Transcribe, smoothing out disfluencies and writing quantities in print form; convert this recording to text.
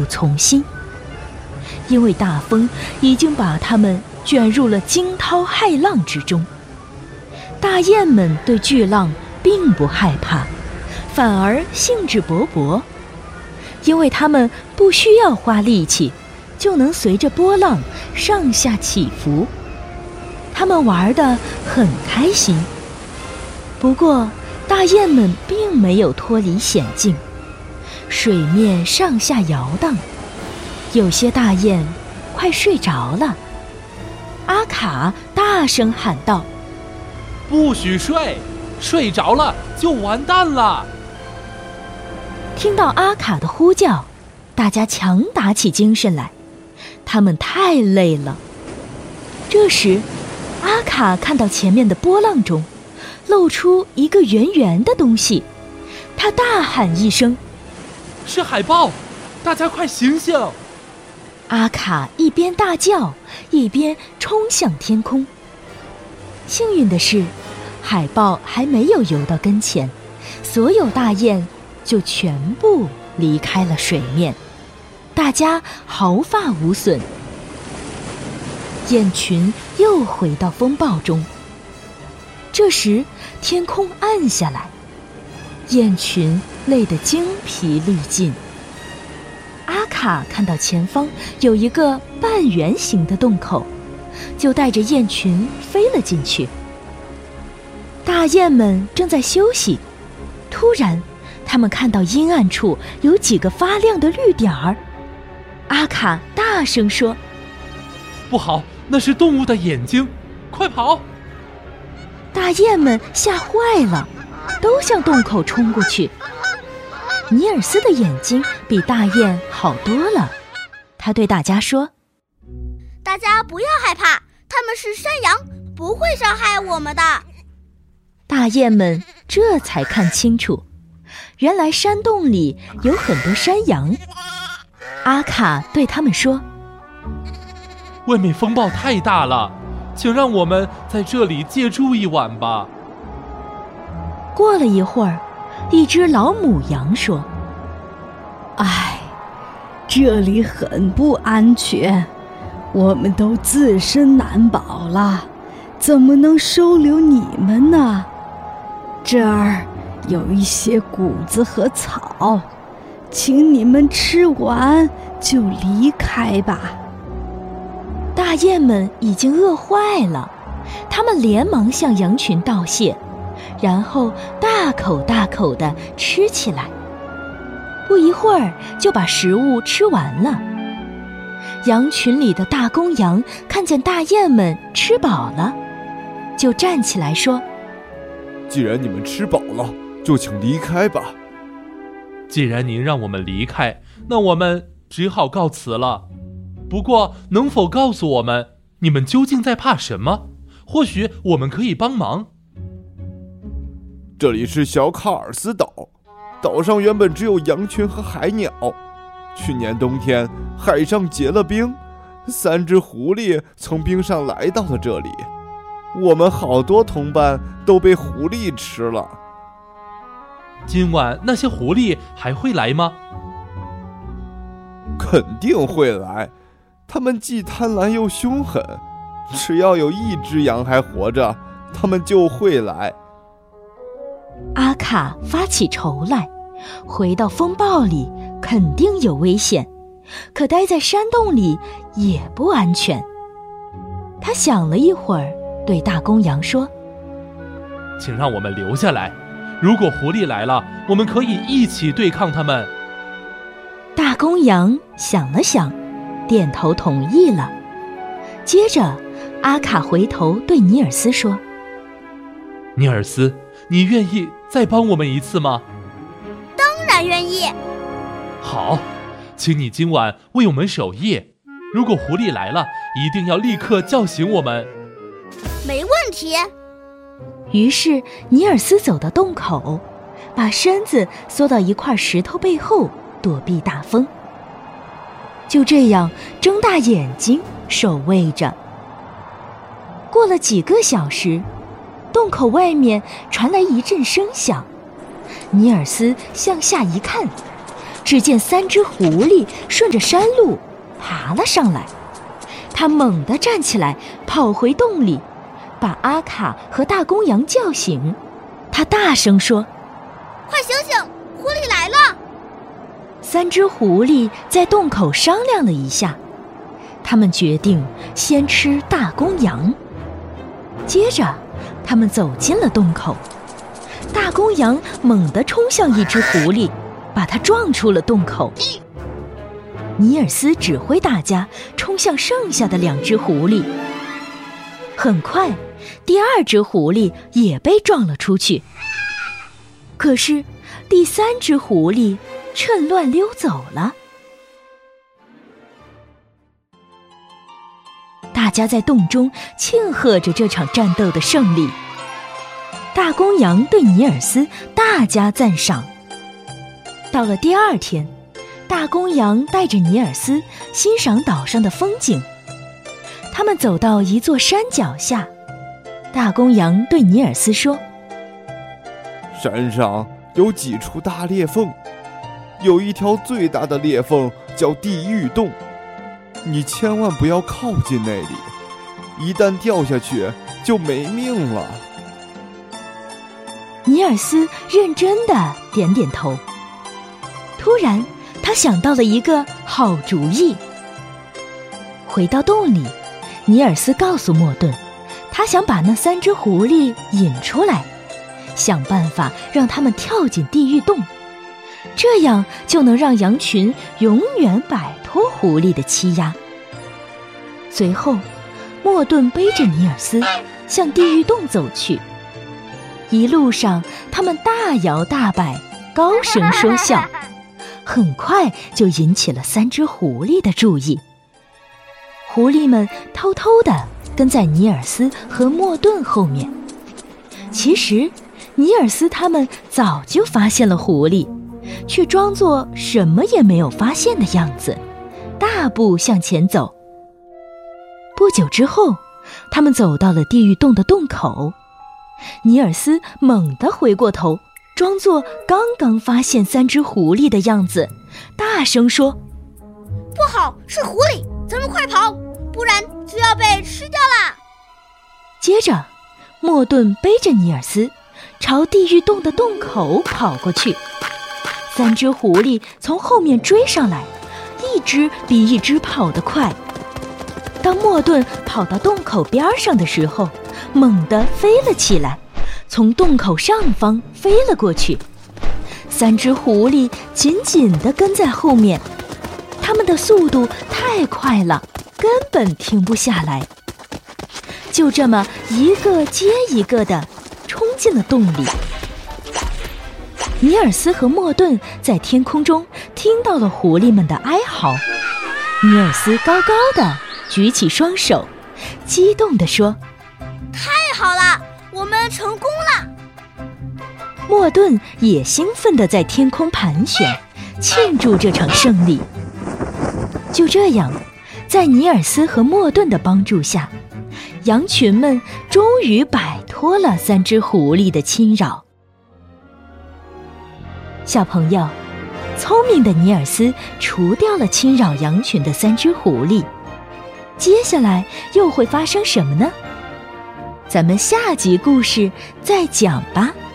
从心，因为大风已经把他们卷入了惊涛骇浪之中。大雁们对巨浪并不害怕，反而兴致勃勃，因为它们不需要花力气，就能随着波浪上下起伏。它们玩得很开心。不过，大雁们并没有脱离险境，水面上下摇荡，有些大雁快睡着了。阿卡大声喊道：“ 不许睡，睡着了就完蛋了！” 听到阿卡的呼叫，大家强打起精神来，他们太累了。这时，阿卡看到前面的波浪中露出一个圆圆的东西，他大喊一声：“ 是海豹！大家快醒醒！” 阿卡一边大叫，一边冲向天空。幸运的是，海豹还没有游到跟前，所有大雁就全部离开了水面，大家毫发无损。雁群又回到风暴中。这时天空暗下来，雁群累得精疲力尽。阿卡看到前方有一个半圆形的洞口，就带着雁群飞了进去。大雁们正在休息，突然他们看到阴暗处有几个发亮的绿点儿。阿卡大声说：“ 不好，那是动物的眼睛，快跑！” 大雁们吓坏了，都向洞口冲过去。尼尔斯的眼睛比大雁好多了，他对大家说：“ 大家不要害怕，它们是山羊，不会伤害我们的。” 大雁们这才看清楚，原来山洞里有很多山羊。阿卡对他们说：“ 外面风暴太大了，请让我们在这里借住一晚吧。” 过了一会儿，一只老母羊说：“ 唉，这里很不安全，我们都自身难保了，怎么能收留你们呢？这儿有一些谷子和草，请你们吃完就离开吧。” 大雁们已经饿坏了，它们连忙向羊群道谢，然后大口大口地吃起来。不一会儿就把食物吃完了。羊群里的大公羊看见大雁们吃饱了，就站起来说：“ 既然你们吃饱了，就请离开吧。” 既然您让我们离开，那我们只好告辞了。不过，能否告诉我们，你们究竟在怕什么？或许我们可以帮忙。 这里是小卡尔斯岛，岛上原本只有羊群和海鸟。去年冬天，海上结了冰，3只狐狸从冰上来到了这里，我们好多同伴都被狐狸吃了。 今晚那些狐狸还会来吗？ 肯定会来，它们既贪婪又凶狠，只要有1只羊还活着，它们就会来。 阿卡发起愁来，回到风暴里肯定有危险，可待在山洞里也不安全。他想了一会儿，对大公羊说：“ 请让我们留下来，如果狐狸来了，我们可以一起对抗他们。” 大公羊想了想，点头同意了。接着，阿卡回头对尼尔斯说：“ 尼尔斯，你愿意再帮我们一次吗？”“ 当然愿意。”“ 好，请你今晚为我们守夜，如果狐狸来了，一定要立刻叫醒我们。”“ 没问题。” 于是尼尔斯走到洞口，把身子缩到一块石头背后，躲避大风。就这样睁大眼睛守卫着。过了几个小时，洞口外面传来一阵声响。尼尔斯向下一看， 只见3只狐狸顺着山路爬了上来。他猛地站起来，跑回洞里，把阿卡和大公羊叫醒。他大声说：“ 快醒醒，狐狸来了 ！”3只狐狸在洞口商量了一下，他们决定先吃大公羊。接着，他们走进了洞口。大公羊猛地冲向一只狐狸，把它撞出了洞口。尼尔斯指挥大家冲向剩下的2只狐狸。很快，第2只狐狸也被撞了出去。可是，第3只狐狸趁乱溜走了。大家在洞中庆贺着这场战斗的胜利。大公羊对尼尔斯大加赞赏。到了第2天，大公羊带着尼尔斯欣赏岛上的风景。他们走到一座山脚下，大公羊对尼尔斯说：“ 山上有几处大裂缝，有一条最大的裂缝叫地狱洞，你千万不要靠近那里，一旦掉下去就没命了。” 尼尔斯认真地点点头。突然，他想到了一个好主意。回到洞里，尼尔斯告诉莫顿，他想把那3只狐狸引出来，想办法让他们跳进地狱洞，这样就能让羊群永远摆脱狐狸的欺压。随后，莫顿背着尼尔斯向地狱洞走去。一路上，他们大摇大摆，高声说笑，很快就引起了3只狐狸的注意。狐狸们偷偷地跟在尼尔斯和莫顿后面。其实，尼尔斯他们早就发现了狐狸，却装作什么也没有发现的样子，大步向前走。不久之后，他们走到了地狱洞的洞口。尼尔斯猛地回过头，装作刚刚发现3只狐狸的样子，大声说：“ 不好，是狐狸，咱们快跑，不然就要被吃掉啦！” 接着，莫顿背着尼尔斯朝地狱洞的洞口跑过去。3只狐狸从后面追上来，一只比一只跑得快。当莫顿跑到洞口边上的时候，猛地飞了起来，从洞口上方飞了过去。3只狐狸紧紧地跟在后面，它们的速度太快了，根本停不下来。就这么一个接一个地冲进了洞里。尼尔斯和莫顿在天空中听到了狐狸们的哀嚎。尼尔斯高高地举起双手，激动地说：“ 太好了，我们成功了！” 莫顿也兴奋地在天空盘旋，庆祝这场胜利。就这样，在尼尔斯和莫顿的帮助下，羊群们终于摆脱了3只狐狸的侵扰。小朋友，聪明的尼尔斯除掉了侵扰羊群的3只狐狸。接下来又会发生什么呢？咱们下集故事再讲吧。